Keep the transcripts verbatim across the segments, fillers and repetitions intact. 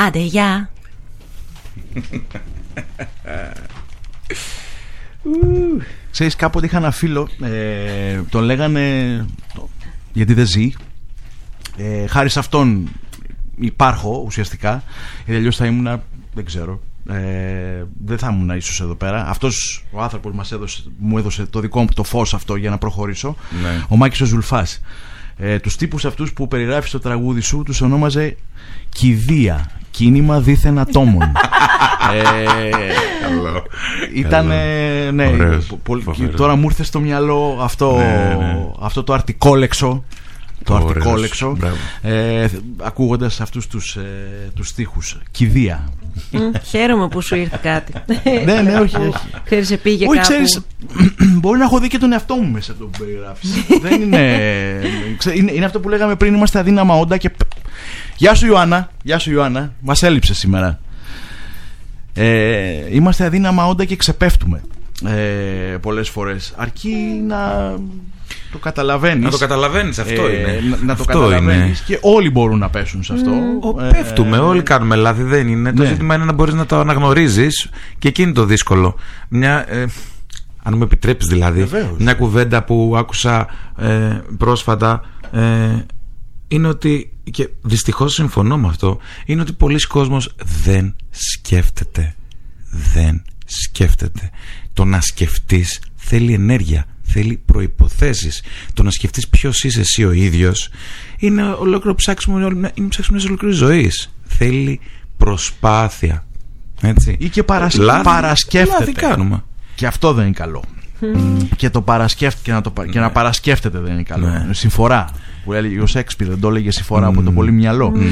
Άντε, γεια. Ξέρεις, κάποτε είχα ένα φίλο, ε, τον λέγανε, γιατί δεν ζει, ε, χάρη σε αυτόν υπάρχω ουσιαστικά, γιατί αλλιώς θα ήμουν, δεν ξέρω, ε, δεν θα ήμουν ίσως εδώ πέρα. Αυτός ο άνθρωπος μας έδωσε, μου έδωσε το δικό μου το φως αυτό για να προχωρήσω, ναι. Ο Μάκης ο Ζουλφάς. Ε, τους τύπους αυτούς που περιγράφει στο τραγούδι σου τους ονόμαζε κηδεία, κίνημα δίθεν ατόμων. ε, ήταν ναι, πολύ, τώρα μου ήρθε στο μυαλό αυτό, ναι, ναι. αυτό το αρτικόλεξο, το αρτικόλεξο, ε, ακούγοντας αυτούς τους, ε, τους στίχους. Κηδεία. Mm, χαίρομαι που σου ήρθε κάτι. Ναι, ναι, όχι, όχι. Ξέρεις, επήγε όχι, κάπου. Ξέρεις, μπορεί να έχω δει και τον εαυτό μου μέσα από το που περιγράφεις. Δεν είναι, είναι. Είναι αυτό που λέγαμε πριν, είμαστε αδύναμα όντα και. Γεια σου Ιωάννα, γεια σου Ιωάννα. Μας έλειψε σήμερα. Ε, είμαστε αδύναμα όντα και ξεπέφτουμε ε, πολλές φορές. Αρκεί να το καταλαβαίνεις. Να το καταλαβαίνεις, αυτό ε, είναι. Να, να αυτό το καταλαβαίνεις είναι. Και όλοι μπορούν να πέσουν σε αυτό. Mm. Ε, Πέφτουμε, ε, όλοι κάνουμε λάθη, δεν είναι. Ναι. Το ζήτημα είναι να μπορείς να το αναγνωρίζεις και εκεί είναι το δύσκολο. Μια, ε, αν μου επιτρέπεις δηλαδή, βεβαίως. Μια κουβέντα που άκουσα ε, πρόσφατα ε, είναι ότι, και δυστυχώς συμφωνώ με αυτό, είναι ότι πολλοί κόσμος δεν σκέφτεται. Δεν σκέφτεται. Το να σκεφτείς θέλει ενέργεια, θέλει προϋποθέσεις. Το να σκεφτείς ποιος είσαι εσύ ο ίδιος είναι ολόκληρο ψάξιμο, είναι ψάξιμο μιας ολόκληρης ζωής. Θέλει προσπάθεια. Έτσι. Ή και παρασ... λάθη, παρασκέφτεται. Λάθη κάνουμε. Και αυτό δεν είναι καλό. Mm. Και, το παρασκέφ... και, να το... ναι. και να παρασκέφτεται δεν είναι καλό. Ναι. Συμφορά. Που έλεγε ο Σέξπιρ, δεν το έλεγε συμφορά mm. από το πολύ μυαλό. Mm.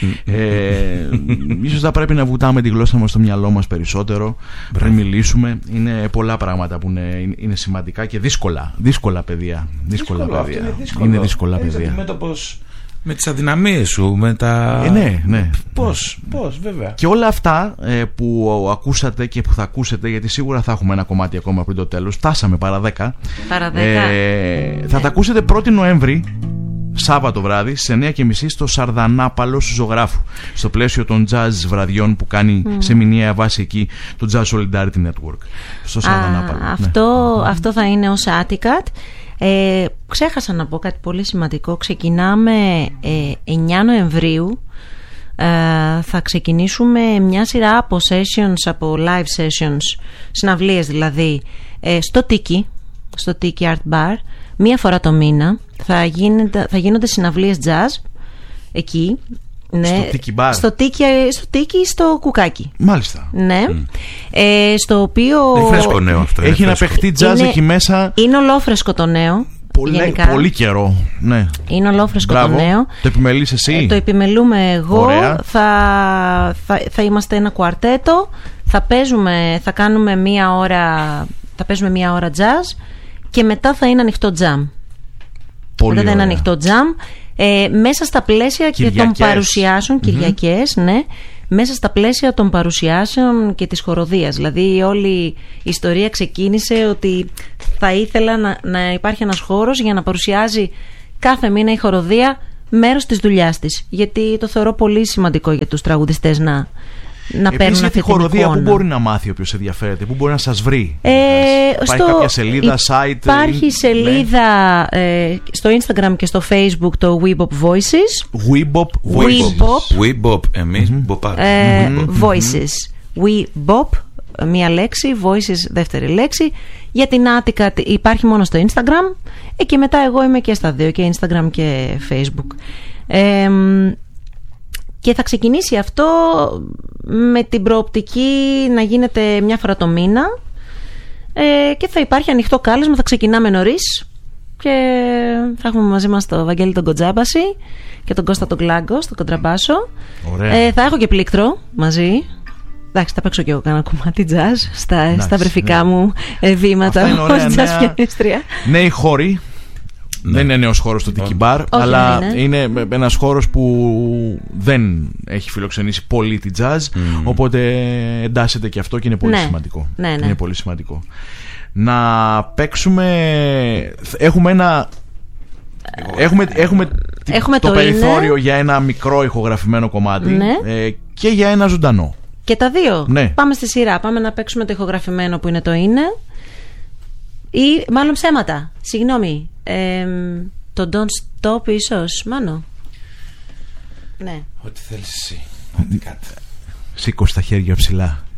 Ε, ίσως θα πρέπει να βουτάμε τη γλώσσα μας στο μυαλό μας περισσότερο πριν μιλήσουμε. Είναι πολλά πράγματα που είναι, είναι σημαντικά και δύσκολα. Δύσκολα παιδεία. Δύσκολα δύσκολο, παιδεία. Είναι, δύσκολο. είναι δύσκολα παιδεία. Είναι αντιμέτωπος με τις αδυναμίες σου, με τα. Ε, ναι, ναι. Πώς, πώς, βέβαια. Και όλα αυτά ε, που ακούσατε και που θα ακούσετε, γιατί σίγουρα θα έχουμε ένα κομμάτι ακόμα πριν το τέλος. Φτάσαμε παρά δέκα. Παρά δέκα. Ε, θα τα ακούσετε πρώτη Νοέμβρη. Σάββατο βράδυ στις εννιά και μισή στο Σαρδανάπαλο του Ζωγράφου, στο πλαίσιο των jazz βραδιών που κάνει mm. σε μηνιαία βάση εκεί το Jazz Solidarity Network στο Σαρδανάπαλο. Α, αυτό, ναι. αυτό θα είναι ως Atticat. ε, Ξέχασα να πω κάτι πολύ σημαντικό. Ξεκινάμε ε, εννιά Νοεμβρίου. ε, Θα ξεκινήσουμε μια σειρά από sessions, από live sessions, συναυλίες δηλαδή, ε, στο Tiki, στο Tiki Art Bar. Μία φορά το μήνα θα, γίνεται, θα γίνονται συναυλίες jazz εκεί. Ναι, στο Tiki Bar. Στο Tiki, στο Tiki, στο Κουκάκι. Μάλιστα. Ναι. Mm. Ε, στο οποίο. Είναι φρέσκο νέο αυτό. Έχει να παιχτεί jazz είναι, εκεί μέσα. Είναι ολόφρεσκο το νέο. Πολύ, πολύ καιρό. Ναι. Είναι ολόφρεσκο Μπράβο. Το νέο. Το επιμελείς εσύ. Ε, το επιμελούμε εγώ. Θα, θα, θα είμαστε ένα κουαρτέτο. Θα παίζουμε, θα κάνουμε μία ώρα. Θα παίζουμε μία ώρα jazz. Και μετά θα είναι ανοιχτό τζαμ. Πολύ μετά θα είναι ωραία. ανοιχτό τζαμ. Ε, μέσα στα πλαίσια Κυριακές. και των παρουσιάσεων, Mm-hmm. Κυριακές, ναι. Μέσα στα πλαίσια των παρουσιάσεων και της χοροδίας. Δηλαδή όλη η ιστορία ξεκίνησε ότι θα ήθελα να, να υπάρχει ένας χώρος για να παρουσιάζει κάθε μήνα η χοροδία μέρος της δουλειάς της. Γιατί το θεωρώ πολύ σημαντικό για τους τραγουδιστές να... να παίρνουν αυτή τη χοροδία. Πού μπορεί να μάθει όποιος ενδιαφέρεται, πού μπορεί να σας βρει? Ε, υπάρχει στο, κάποια σελίδα, site? Υπάρχει σελίδα ναι. ε, στο Instagram και στο Facebook, το Weebop Voices. Weebop Voices. Weebop, εμείς mm-hmm. ε, Voices. Weebop, μία λέξη, Voices δεύτερη λέξη. Για την Atticat υπάρχει μόνο στο Instagram. Ε, και μετά εγώ είμαι και στα δύο, και Instagram και Facebook. Ε, Και θα ξεκινήσει αυτό με την προοπτική να γίνεται μια φορά το μήνα, ε, και θα υπάρχει ανοιχτό κάλεσμα. Θα ξεκινάμε νωρίς και θα έχουμε μαζί μας τον Βαγγέλη τον Κοντζάμπαση και τον Κώστα τον Κλάγκο στο κοντραμπάσο. ε, Θα έχω και πλήκτρο μαζί. Εντάξει, θα παίξω και εγώ κανένα κομμάτι jazz στα, Εντάξει, στα βρεφικά ναι. μου βήματα ως jazz πιανίστρια. Νέοι χώροι. Ναι. Δεν είναι νέος χώρος το Tiki Bar, όχι, αλλά είναι. είναι ένας χώρος που δεν έχει φιλοξενήσει πολύ τη jazz, mm. οπότε εντάσσεται και αυτό και είναι πολύ ναι. σημαντικό. Ναι, ναι. Είναι πολύ σημαντικό. Να παίξουμε. Έχουμε ένα. Έχουμε, έχουμε Έχουμε το, το περιθώριο είναι... για ένα μικρό ηχογραφημένο κομμάτι, ναι. ε, και για ένα ζωντανό. Και τα δύο. Ναι. Πάμε στη σειρά. Πάμε να παίξουμε το ηχογραφημένο που είναι το είναι. Ή μάλλον ψέματα. Συγγνώμη. Ε, το Don't Stop ίσως, Μάνο. Ναι. Ό,τι θέλεις εσύ. Σήκω στα χέρια ψηλά